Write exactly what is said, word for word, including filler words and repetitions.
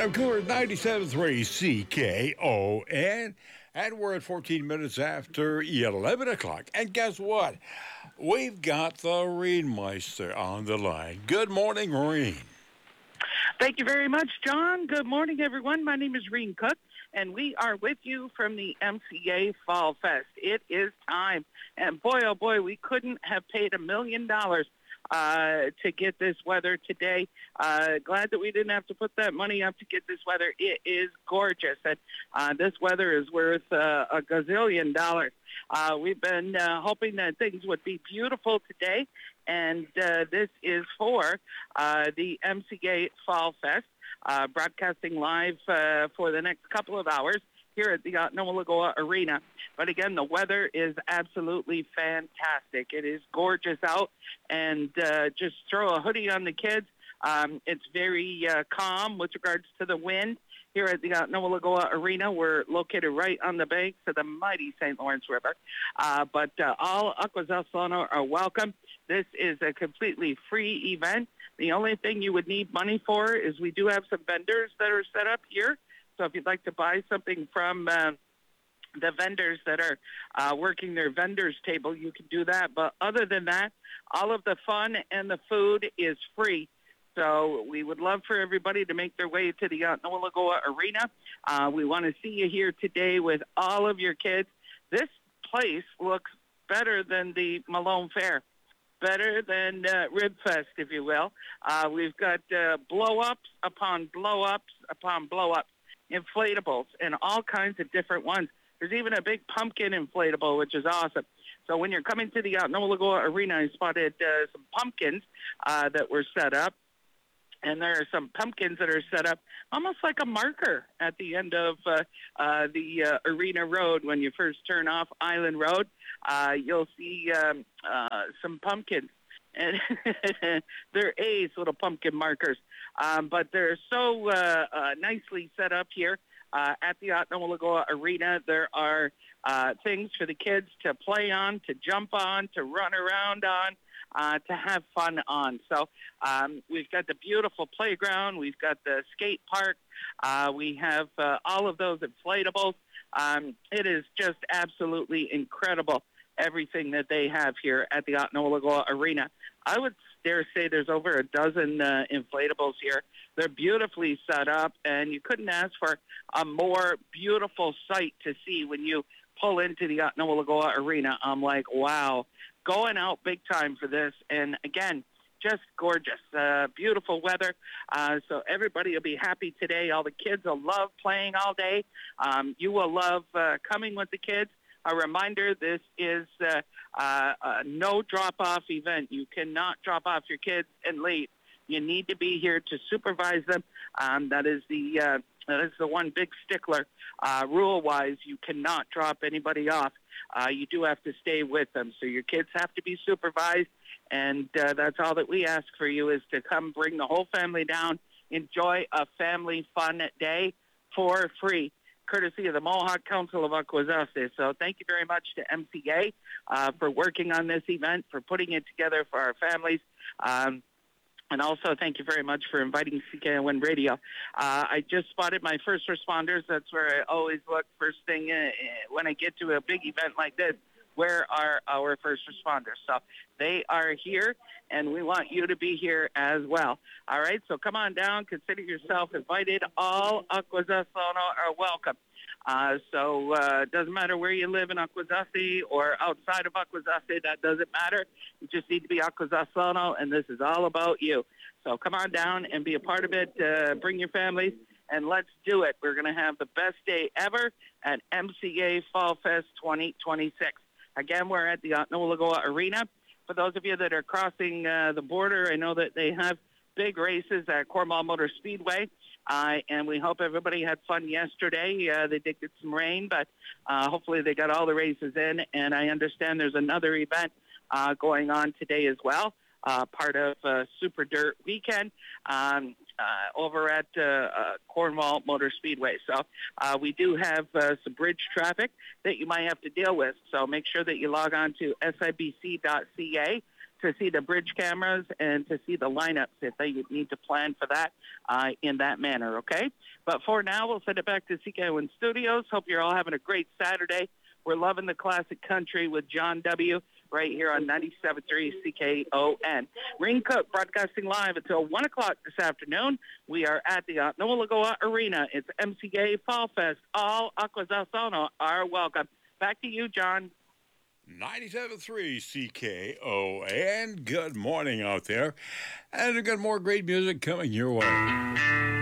I'm Cooler ninety-seven point three C K O N, and we're at fourteen minutes after eleven o'clock. And guess what? We've got the Rainmeister on the line. Good morning, Rain. Thank you very much, John. Good morning, everyone. My name is Reen Cook, and we are with you from the M C A Fall Fest. It is time, and boy, oh boy, we couldn't have paid a million dollars uh, to get this weather today. Uh, glad that we didn't have to put that money up to get this weather. It is gorgeous, and uh, this weather is worth uh, a gazillion dollars. Uh, we've been uh, hoping that things would be beautiful today, and uh, this is for uh, the M C A Fall Fest, uh, broadcasting live uh, for the next couple of hours here at the uh, Nowalagoa Arena. But again, the weather is absolutely fantastic. It is gorgeous out, and uh, just throw a hoodie on the kids. Um, it's very uh, calm with regards to the wind. Here at the uh, Nowalagoa Arena, we're located right on the banks of the mighty Saint Lawrence River. Uh, but uh, all Akwesasne are welcome. This is a completely free event. The only thing you would need money for is we do have some vendors that are set up here. So if you'd like to buy something from uh, the vendors that are uh, working their vendors table, you can do that. But other than that, all of the fun and the food is free. So we would love for everybody to make their way to the uh, Nowalagoa Arena. Uh, we want to see you here today with all of your kids. This place looks better than the Malone Fair, better than uh, Rib Fest, if you will. Uh, we've got uh, blow-ups upon blow-ups upon blow-ups, inflatables, and all kinds of different ones. There's even a big pumpkin inflatable, which is awesome. So when you're coming to the uh, Nowalagoa Arena, I spotted uh, some pumpkins uh, that were set up. And there are some pumpkins that are set up almost like a marker at the end of uh, uh, the uh, Arena Road. When you first turn off Island Road, uh, you'll see um, uh, some pumpkins. And they're A's little pumpkin markers. Um, but they're so uh, uh, nicely set up here uh, at the Nowalagoa Arena. There are uh, things for the kids to play on, to jump on, to run around on. Uh, to have fun on. So um, we've got the beautiful playground. We've got the skate park. Uh, we have uh, all of those inflatables. Um, it is just absolutely incredible, everything that they have here at the Nowalagoa Arena. I would dare say there's over a dozen uh, inflatables here. They're beautifully set up, and you couldn't ask for a more beautiful sight to see when you pull into the Nowalagoa Arena. I'm like, wow. Going out big time for this, and again, just gorgeous, uh, beautiful weather. Uh, so everybody will be happy today. All the kids will love playing all day. Um, you will love uh, coming with the kids. A reminder: this is uh, uh, a no drop-off event. You cannot drop off your kids and leave. You need to be here to supervise them. Um, that is the uh, that is the one big stickler. Uh, rule-wise, you cannot drop anybody off. Uh, you do have to stay with them. So your kids have to be supervised, and uh, that's all that we ask for you is to come bring the whole family down, enjoy a family fun day for free, courtesy of the Mohawk Council of Akwesasne. So thank you very much to M C A uh, for working on this event, for putting it together for our families. Um, And also, thank you very much for inviting C K O N Radio. Uh, I just spotted my first responders. That's where I always look first thing uh, when I get to a big event like this. Where are our first responders? So they are here, and we want you to be here as well. All right, so come on down. Consider yourself invited. All Akwesasne are welcome. Uh, so it uh, doesn't matter where you live in Akwesasne or outside of Akwesasne. That doesn't matter. You just need to be Akwesasne, and this is all about you. So come on down and be a part of it. Uh, bring your families, and let's do it. We're going to have the best day ever at M C A Fall Fest twenty twenty-six. Again, we're at the Nowalagoa Arena. For those of you that are crossing uh, the border, I know that they have big races at Cornwall Motor Speedway. Uh, and we hope everybody had fun yesterday. Uh, they did get some rain, but uh, hopefully they got all the races in. And I understand there's another event uh, going on today as well, uh, part of uh, Super Dirt Weekend um, uh, over at uh, uh, Cornwall Motor Speedway. So uh, we do have uh, some bridge traffic that you might have to deal with. So make sure that you log on to S I B C dot C A to see the bridge cameras and to see the lineups if they need to plan for that uh, in that manner, okay? But for now, we'll send it back to C K O N Studios. Hope you're all having a great Saturday. We're loving the classic country with John W. right here on ninety-seven point three C K O N. Ring Cook broadcasting live until one o'clock this afternoon. We are at the Nolagoa Arena. It's M C A Fall Fest. All Aquasasano are welcome. Back to you, John. ninety-seven point three C K O N. Good morning out there. And we've got more great music coming your way.